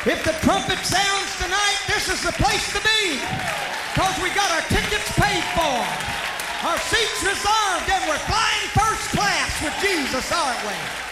If the trumpet sounds tonight, this is the place to be. Because we got our tickets paid for. Our seats reserved, and we're flying first class with Jesus, aren't we?